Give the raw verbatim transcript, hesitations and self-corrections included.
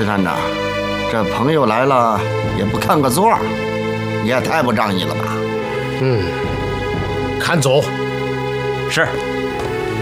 石探长，这朋友来了也不看个座，也太不仗义了吧？ 嗯，看走。 是。